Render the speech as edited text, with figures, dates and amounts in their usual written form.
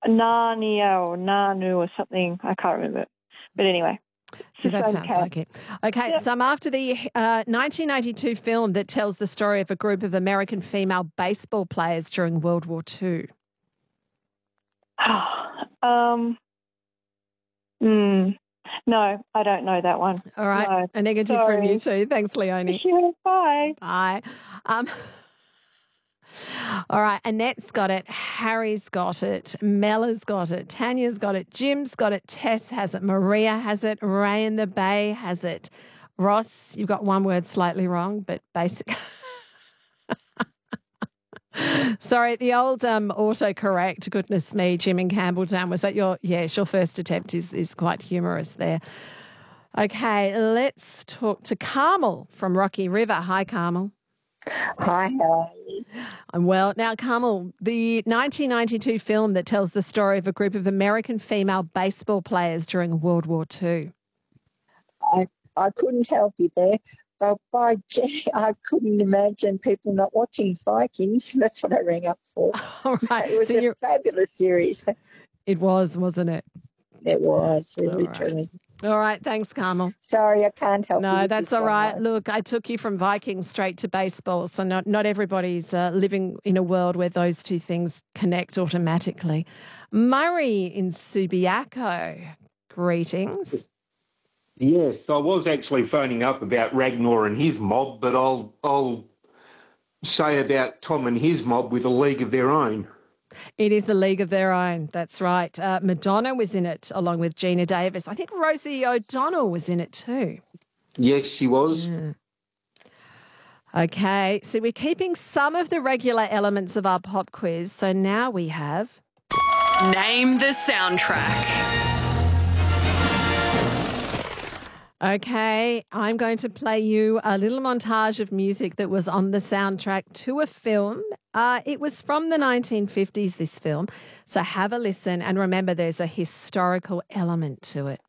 Narnia or Nanu or something. I can't remember it. But anyway. Yeah, that sounds like it. Okay, Yep. so I'm after the 1992 film that tells the story of a group of American female baseball players during World War II. No, I don't know that one. All right, No. a negative from you too. Thanks, Leonie. Yeah, bye. Bye. All right, Annette's got it, Harry's got it, Mella's got it, Tanya's got it, Jim's got it, Tess has it, Maria has it, Ray in the Bay has it. Ross, you've got one word slightly wrong, but basic. Sorry, the old autocorrect, goodness me, Jim in Campbelltown, was that your first attempt is quite humorous there. Okay, let's talk to Carmel from Rocky River. Hi, Carmel. Hi, how are you? I'm well. Now, Carmel, the 1992 film that tells the story of a group of American female baseball players during World War II. I couldn't help you there, but by gee, I couldn't imagine people not watching Vikings. That's what I rang up for. All right. It was a fabulous series. It was, wasn't it? It was, really, All right. truly. All right. Thanks, Carmel. Sorry, I can't help you. No, that's all right. Look, I took you from Vikings straight to baseball, so not everybody's living in a world where those two things connect automatically. Murray in Subiaco, greetings. Yes, I was actually phoning up about Ragnar and his mob, but I'll say about Tom and his mob with A League of Their Own. It is A League of Their Own. That's right. Madonna was in it along with Gina Davis. I think Rosie O'Donnell was in it too. Yes, she was. Yeah. Okay, so we're keeping some of the regular elements of our pop quiz. So now we have... Name the soundtrack. Okay, I'm going to play you a little montage of music that was on the soundtrack to a film. It was from the 1950s, this film. So have a listen and remember there's a historical element to it.